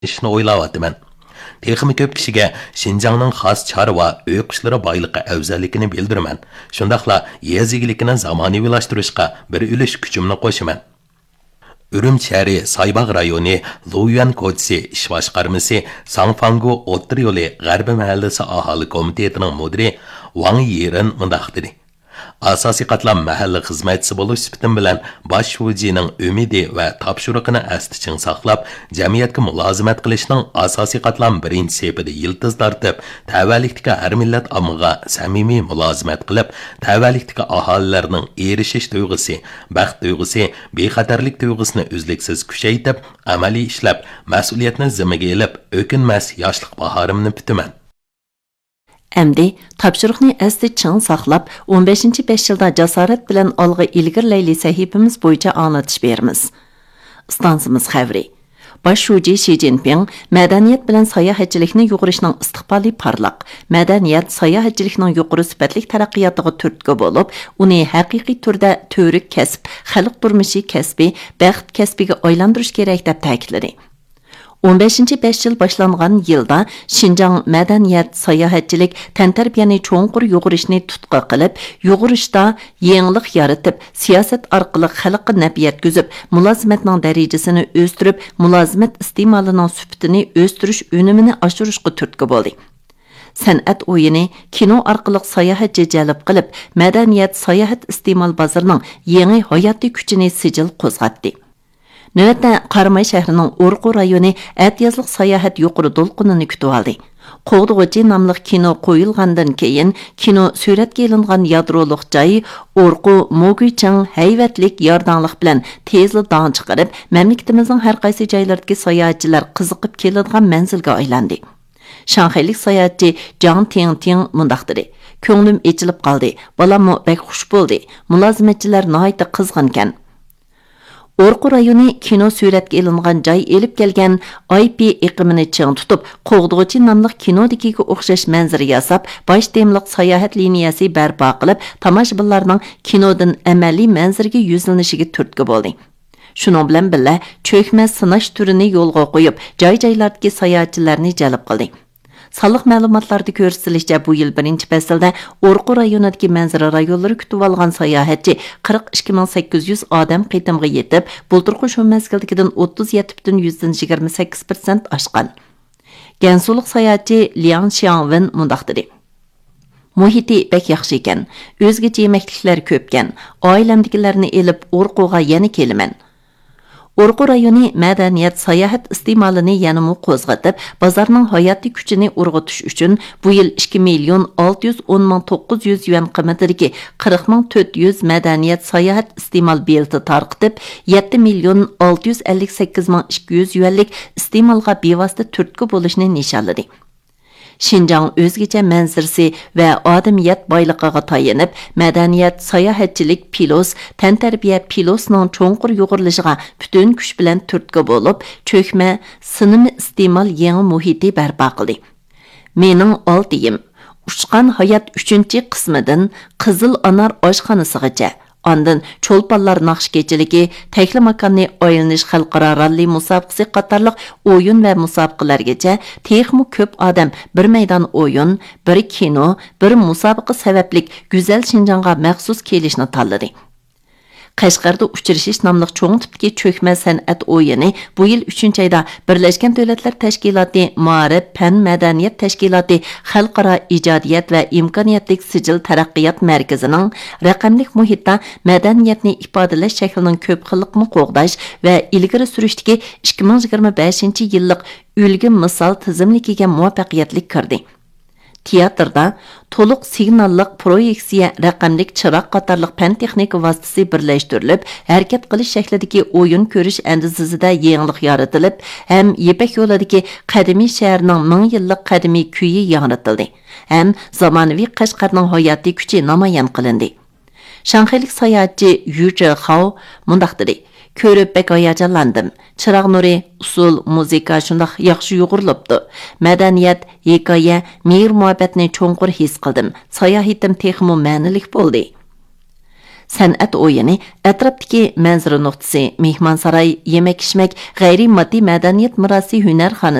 ishni o'ylayapman. Texmi ko'p kishiga Xinjiangning xos chorva, uy qushlari boyligi afzalligini bildiraman. Shundaqla yez egiligini zamonaviylashtirishga bir ulush kuchimni qo'shaman. Ürümçi şəhəri Saybağ rayonu Luyuan koçisi iş başqarması Sangfangu O'ttir yo'li G'arbi mahallasi aholi komitetinin müdiri Wang Yiren mundaq dedi. Asosiy qatlam mahalla xizmatchisi bo'lish sifatim bilan bosh shujining umidi va topshiriqini astichin saqlab, jamiyatga mulozimat qilishning asosiy qatlam birinchi sepida yildiz tortib, tavallikdagi har millat ommaga samimiy mulozimat qilib, tavallikdagi aholilarning erishish tuyg'usi, baxt tuyg'usi, bexatarlik tuyg'usini uzluksiz kuchaytirib, amaliy ishlab, mas'uliyatni zimmaga olib, o'kinmas yoshlik bahorimni bitaman. Әмді, тапшырықны әсті чың сақлап, 15-5 жылда жасарат білән алғы ilgirləyli səhifimiz boyunca anlatış berimiz. Stansımız xəvri. Baş şuji Xi Jinping, mədəniyyət bilən sayahatçilikni yuqurishning istiqbali parlaq, mədəniyyət sayahatçilikning yuquru sifatlik taraqqiyotiga turtki bo'lib, uni haqiqiy turda to'rik kasb, xalq turmushi kasbi, baxt kasbiga aylantirish kerak deb ta'kidladi. 15-5 yıl başlanğan yılda Şinjan mədəniyyət, sayahatçilik, təntərbiyəni çoğunqur yuğurishni tutqa qilib, yuğurishda yenilik yaratıp, siyasət arqılı xalqqa nəf yetkizib, mulazimatning darajasini o'stirib, mulazimat iste'molining sübtini o'stirish unumini oshirishga turtki bo'ldi. San'at o'yini, kino orqali sayohatchi jalb qilib, madaniyat, sayohat iste'mol bozorining yangi hayotiy kuchini sijil qo'zg'atdi. Növətdə Qaramay şəhərinin Orqu rayonu ət-yazlıq sayahat yuquru dolqununu kütüb aldı. Qoğduğucu namlıq kino qoyulğandan keyin kino suratga ilingan yadroluq joyi Orqu Moguychang hayvatlik yardanlıq bilan tezli dağın chiqarib, mamlakatimizning har qaysi joylaridagi sayohatchilar qiziqib keladigan manzilga aylandi. Shanxaylik sayohatchi Jang Ting mundaq dedi. Ko'nglim echilib qoldi. Balammo bek xush bo'ldi. Mulozimatchilar nihoyatda qizg'inkan. Orqu rayoni kino suratga ilingan joy elib kelgan IP iqimini ching tutib, Qo'g'dug'uchi nomli kinodikiga o'xshash manzara yasab, bosh temliq sayohat liniyasi barpo qilib, tomoshabinlarning kinodan amaliy manzaraga yuzlanishiga turtki bo'ldi. Shuning bilan birga cho'kma sinash turini yo'lga qo'yib, joy-joylardagi sayohatchilarni jalb qildi. Sağlıq məlumatlarda göstərilishicha bu yil 1-faslda Orqu rayonidagi manzara rayonlari kutib olgan sayohatchi 42800 odam qitimga yetib, bulturqi shu mezgildagidan 37,28% oshgan. Gansulik sayohatchi Liang Xiangwen mundaq dedi. Muhiti bek yaxshi ekan, o'zgacha yemekliklar ko'pkan. Oilamdagilarni elib Orquga yana kelaman. Orqu rayoni madaniyat sayohat iste'molini yanamı qo'zg'atib, bozorning hayotiy kuchini urg'utish uchun bu yil 2,610,900 yuan qiymatidagi 40,400 madaniyat sayohat iste'mol bileti tarqitib, 7,658,200 yuanlik iste'molga bevosita turtki bo'lishni nishonladi. Şinjan o'zgacha manzarasi va odamiyat boyligiga tayanib, madaniyat, sayohatchilik, pilos, tantarbiya pilosning cho'nqur yo'g'irilishiga butun kuch bilan turtki bo'lib, cho'kma, sinimi iste'mol yangi muhiti barpo qildi. Mening oldiyim, Uçqan hayot 3-qismidan Qizil Anar oshxonasigacha, ondan Cho'lponlar naqshkechiligi, takli makonni o'yinish xalqaro ralli musobaqasi qatorliq o'yin va musobaqalargacha texmu ko'p odam bir maydon o'yin, bir kino, bir musobaqa sabablik go'zal Şinjanga maxsus kelishni tanladi. Qashqarda uchrashish nomli cho'ng tipdagi cho'kma san'at o'yini bu yil 3-oyda Birlashgan Davlatlar Tashkiloti, Ma'rif, Fan, Madaniyat Tashkiloti, Xalqaro ijodiyat va imkoniyatlik sijil taraqqiyot markazining raqamlik muhitda madaniyatni ifodalash shaklining ko'p xillikni qo'g'dash va ilgari surishdagi 2025-yillik ulgi misol tizimligiga muvaffaqiyatli kirdi. Teatrda to'liq signalliq proyeksiya, raqamlik chiroq qatorliq fan texnik vositasi birlashtirilib, harakat qilish shaklidagi o'yin ko'rish andizasida yangilik yaratilib, ham Yepak yo'lidagi qadimiy shaharning 1000 yillik qadimiy kuyi yangritildi. Ham zamonaviy Qashqarning hayotiy kuchi namoyon qilindi. Shanxaylik sayohatchi Yu Zhihao mundaq dedi: Ko'rib bek hayajonlandim. Chiroq nuri, usul, muzika shundoq yaxshi yo'g'rilibdi. Madaniyat, hikoya, mehr muhabbatni cho'nqur his qildim. Sayohatim texmo ma'nilik bo'ldi. san'at o'yini, atrofdagi manzara nuqtasi, mehmonsaroy, yemak-ichmak, g'ayriy moddiy madaniyat merosi hunarxonasi